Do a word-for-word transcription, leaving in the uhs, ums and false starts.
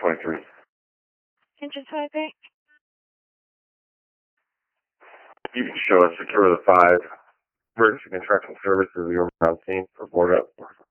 twenty-three. Engine five eight. You can show us secure the five. Emergency contractual services, you're on scene for board up.